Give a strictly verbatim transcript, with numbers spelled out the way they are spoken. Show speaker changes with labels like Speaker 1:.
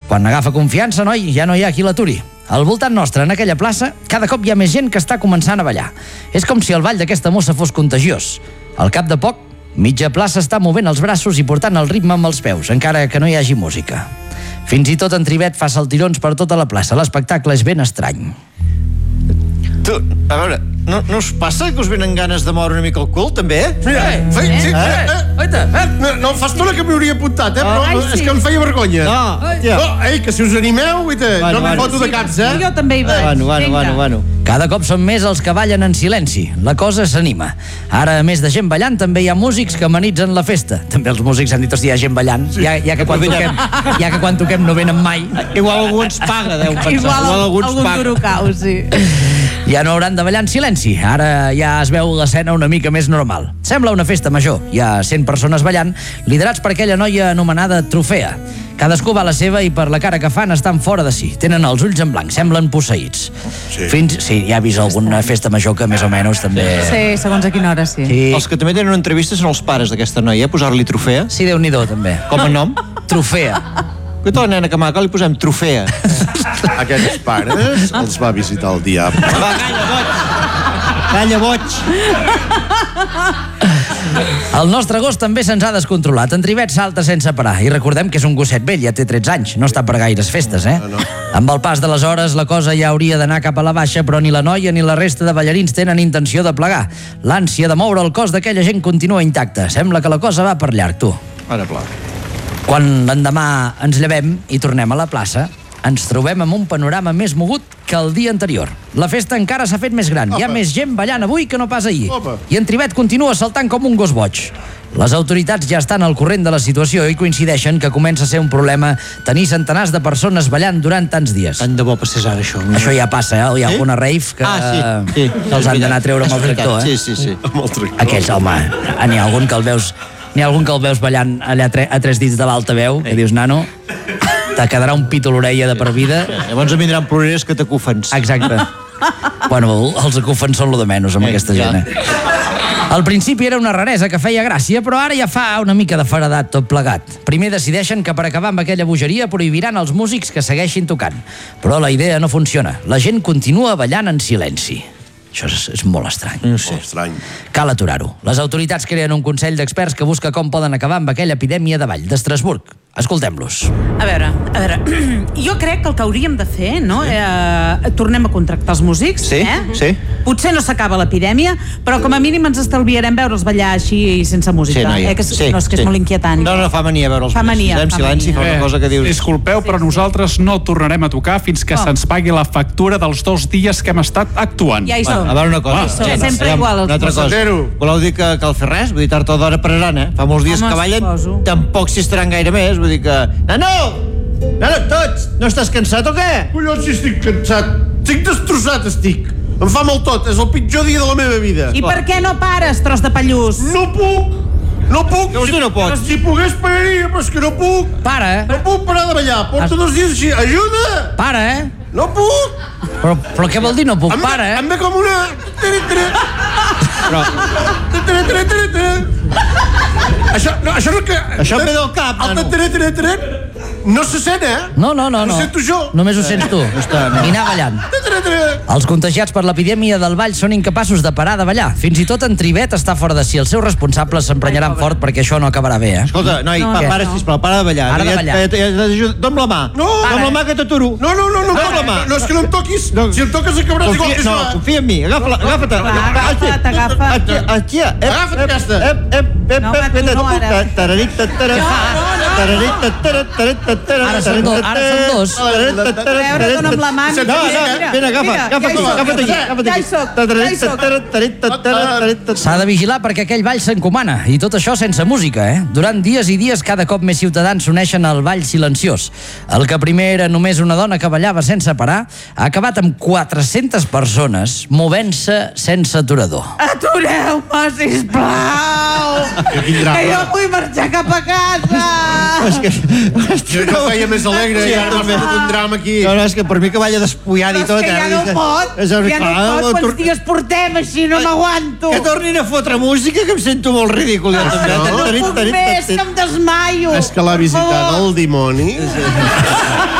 Speaker 1: Quan agafa confiança, noi, ja no hi ha qui l'aturi. Al voltant nostre, en aquella plaça, cada cop hi ha més gent que està començant a ballar. És com si el ball d'aquesta mossa fos contagiós. Al cap de poc, mitja plaça està movent els braços i portant el ritme amb els peus, encara que no hi hagi música. Fins i tot en Trivet fa saltirons per tota la plaça. L'espectacle és ben estrany.
Speaker 2: Tu, a veure, no, no us passa que us venen ganes de moure una mica el cul, també?
Speaker 3: Mira,
Speaker 1: Eh,
Speaker 3: feia, sí,
Speaker 1: eh,
Speaker 3: eh, eh,
Speaker 1: eh,
Speaker 3: no, no fa estona que m'hi hauria apuntat, eh, però
Speaker 4: Ai,
Speaker 3: no,
Speaker 4: sí.
Speaker 3: és que em feia vergonya.
Speaker 2: No, tia.
Speaker 3: No, ei, que si us animeu, guaita,
Speaker 2: Bueno,
Speaker 3: no me
Speaker 2: bueno.
Speaker 3: foto de caps, eh?
Speaker 4: Jo també hi vaig.
Speaker 2: Bueno, bueno,
Speaker 4: Vinga.
Speaker 2: bueno, bueno.
Speaker 1: Cada cop són més els que ballen en silenci. La cosa s'anima. Ara, a més de gent ballant, també hi ha músics que amenitzen la festa. També els músics han dit, hosti, hi ha gent ballant, sí. ja, ja, que quan toquem, ja que quan toquem no venen mai.
Speaker 2: Igual algú ens paga, deu pensar.
Speaker 4: Igual,
Speaker 2: Igual algú ens
Speaker 4: algun
Speaker 2: paga.
Speaker 4: turocau, sí.
Speaker 1: Ja no hauran de ballar en silenci. Ara ja es veu l'escena una mica més normal. Sembla una festa major. Hi ha cent persones ballant, liderats per aquella noia anomenada Trofea. Cadascú va a la seva i per la cara que fan estan fora de si. Tenen els ulls en blanc, semblen posseïts.
Speaker 3: Sí.
Speaker 1: Fins, sí, ja he vist alguna festa major que més o menys també...
Speaker 4: Sí, segons a quina hora, sí.
Speaker 1: Sí,
Speaker 2: Els que també tenen una entrevista són els pares d'aquesta noia, eh? Posar-li Trofea.
Speaker 1: sí Déu-n'hi-do, també.
Speaker 2: Com a nom?
Speaker 1: Trofea.
Speaker 2: Que tota la nena que maca li posem Trofea.
Speaker 3: Aquests pares els va visitar el diable.
Speaker 2: Va, calla, boig. Calla, boig.
Speaker 1: El nostre gos també se'ns ha descontrolat. En Trivet salta sense parar. I recordem que és un gosset vell, ja té tretze anys. No està per gaires festes, eh?
Speaker 3: No, no.
Speaker 1: Amb el pas de les hores, la cosa ja hauria d'anar cap a la baixa, però ni la noia ni la resta de ballarins tenen intenció de plegar. L'ànsia de moure el cos d'aquella gent continua intacta. Sembla que la cosa va per llarg, tu.
Speaker 2: Ara, pla.
Speaker 1: Quan l'endemà ens llevem i tornem a la plaça, ens trobem amb un panorama més mogut que el dia anterior. La festa encara s'ha fet més gran. Hi ha
Speaker 3: Opa.
Speaker 1: més gent ballant avui que no pas ahir.
Speaker 3: Opa.
Speaker 1: I en Trivet continua saltant com un gos boig. Les autoritats ja estan al corrent de la situació i coincideixen que comença a ser un problema tenir centenars de persones ballant durant tants dies.
Speaker 2: Tant de bo passés ara, això.
Speaker 1: Això ja passa, eh? Hi ha
Speaker 2: Sí?
Speaker 1: alguna rave que,
Speaker 2: Ah, sí, sí.
Speaker 1: que els han d'anar a treure amb el
Speaker 2: És veritat.
Speaker 1: tractor, eh?
Speaker 2: Sí, sí, sí.
Speaker 3: Amb el tractor.
Speaker 1: Aquells, home, n'hi ha algun que el veus n'hi ha algun que el veus ballant allà a, tre, a tres dits de l'altaveu, que dius, nano, te quedarà un pit a l'orella de per vida.
Speaker 2: Llavors em vindran ploreres que t'acufens.
Speaker 1: Exacte. Bueno, els acufens són lo de menys amb
Speaker 2: Eh,
Speaker 1: aquesta
Speaker 2: ja.
Speaker 1: gent, eh? Al principi era una raresa que feia gràcia, però ara ja fa una mica de feredat tot plegat. Primer decideixen que per acabar amb aquella bogeria prohibiran als músics que segueixin tocant. Però la idea no funciona. La gent continua ballant en silenci. Això és, és molt estrany.
Speaker 2: No sé.
Speaker 3: Molt estrany.
Speaker 1: Cal aturar-ho. Les autoritats creen un consell d'experts que busca com poden acabar amb aquella epidèmia de ball d'Estrasburg. Escoltem-los.
Speaker 4: A veure, a veure, jo crec que el que hauríem de fer, no? Eh, tornem a contractar els músics,
Speaker 2: Sí,
Speaker 4: eh?
Speaker 2: sí.
Speaker 4: Potser no s'acaba l'epidèmia, però com a mínim ens estalviarem veure'ls ballar així sense música.
Speaker 2: Sí, noia.
Speaker 4: eh? Que és,
Speaker 2: Sí,
Speaker 4: no, és que
Speaker 2: sí.
Speaker 4: és molt inquietant.
Speaker 2: No, no, fa mania veure'ls.
Speaker 4: Fa mania,
Speaker 2: En
Speaker 4: fa
Speaker 2: silenci, fa
Speaker 4: mania.
Speaker 2: una cosa que dius...
Speaker 5: Disculpeu, però nosaltres no tornarem a tocar fins que
Speaker 4: Com?
Speaker 5: se'ns pagui la factura dels dos dies que hem estat actuant.
Speaker 4: Ja hi som.
Speaker 2: A veure una cosa.
Speaker 5: Ah,
Speaker 4: som.
Speaker 2: Gent,
Speaker 4: Sempre
Speaker 2: aviam,
Speaker 4: igual, els
Speaker 2: Una altra cosa.
Speaker 3: Zero.
Speaker 2: Voleu dir que cal fer res? Vull dir, tard o d'hora pararan, eh? Fa molts dies
Speaker 4: Home,
Speaker 2: que ballen,
Speaker 4: suposo.
Speaker 2: tampoc s'hi estaran gaire més. Vull dir que... Nano! Nano, tots! No estàs cansat o què?
Speaker 3: Collons, si estic cansat. Estic destrossat, estic. Em fa mal tot. És el pitjor dia de la meva vida.
Speaker 4: I per què no pares, tros de pallús?
Speaker 3: No puc. No puc.
Speaker 2: Què vols dir no pots?
Speaker 3: Si pogués pararia, però és que no puc.
Speaker 1: Para, eh?
Speaker 3: No puc parar de ballar. Porto dos dies així. Ajuda!
Speaker 1: Para, eh?
Speaker 3: No puc.
Speaker 1: Però, però què vol dir no puc?
Speaker 3: Em ve,
Speaker 1: Para, eh?
Speaker 3: em ve com una... Tere, tere.
Speaker 2: Però
Speaker 3: Tere, tere, tere, tere. Això, no, això no que...
Speaker 2: això em ve del cap,
Speaker 3: El
Speaker 2: nano.
Speaker 3: tere, tere, tere no se sent, eh?
Speaker 1: No, no, no.
Speaker 3: Ho
Speaker 1: no.
Speaker 3: sento jo.
Speaker 1: Només ho sents tu.
Speaker 2: està, no.
Speaker 1: I anar ballant.
Speaker 3: Tere, tere, tere.
Speaker 1: Els contagiats per l'epidèmia del ball són incapaços de parar de ballar. Fins i tot en Trivet està fora de si. Els seus responsables s'emprenyaran fort perquè això no acabarà bé, eh?
Speaker 2: Escolta, noi,
Speaker 4: No,
Speaker 2: pa,
Speaker 4: no,
Speaker 2: para,
Speaker 4: no.
Speaker 2: sisplau, para de ballar.
Speaker 1: Para de
Speaker 2: Ja-
Speaker 1: ballar.
Speaker 2: ja- ja- ja t'ajudo. Dó'm la mà.
Speaker 3: No.
Speaker 2: Dó'm la mà que t'aturo.
Speaker 3: No, no, no, no,
Speaker 2: Dó'm la
Speaker 3: no,
Speaker 2: mà.
Speaker 3: no, és que no em toquis.
Speaker 2: No.
Speaker 3: Si em toques acabaràs igual
Speaker 2: Confia,
Speaker 3: que
Speaker 2: no,
Speaker 3: jo.
Speaker 2: confia en mi. Agafa-la, agafa-te.
Speaker 4: agafa't, agafa't.
Speaker 2: Aquí, aquí. Ep,
Speaker 3: Agafa't
Speaker 2: ep,
Speaker 3: aquesta.
Speaker 2: Ep, ep, ep,
Speaker 4: No,
Speaker 2: ep,
Speaker 4: va, tu
Speaker 2: ep,
Speaker 4: no,
Speaker 2: ep,
Speaker 4: ara.
Speaker 2: tararita, tara-
Speaker 4: No, no, no.
Speaker 2: tararita, tara- tararita, tara-
Speaker 1: Ara són dos, ara són dos.
Speaker 2: tararita, tara-
Speaker 4: A veure, dona'm la mà.
Speaker 2: No, no, vine, agafa, agafa't aquí, agafa't aquí, agafa't
Speaker 4: Ja hi
Speaker 2: aquí.
Speaker 4: soc, ja hi
Speaker 2: Tararita,
Speaker 4: soc.
Speaker 2: tara- tararita, tara- tararita.
Speaker 1: S'ha de vigilar perquè aquell ball s'encomana, i tot això sense música, eh? Durant dies i dies cada cop més ciutadans s'uneixen al ball silenciós. El que primer era només una dona que ballava sense parar, ha acabat amb quatre-centes persones movent-se sense aturador.
Speaker 4: Atureu-me, sisplau!
Speaker 3: Quin drama.
Speaker 4: Que jo vull marxar cap a casa!
Speaker 2: És que...
Speaker 3: Jo no feia més alegre
Speaker 2: Sí,
Speaker 3: i ara m'has
Speaker 2: també.
Speaker 3: fet un drama aquí.
Speaker 2: No, no, és que per mi que balla despullat i
Speaker 4: Però
Speaker 2: tot.
Speaker 4: és que ja
Speaker 2: eh?
Speaker 4: no pot,
Speaker 2: És
Speaker 4: ja no
Speaker 2: clar,
Speaker 4: pot,
Speaker 2: la
Speaker 4: quants
Speaker 2: tor-
Speaker 4: dies portem així, no m'aguanto!
Speaker 2: Que tornin a fotre música, que em sento molt ridícul. Jo, també.
Speaker 3: no?
Speaker 4: No puc més, que em desmaio!
Speaker 3: És que l'ha visitat el dimoni.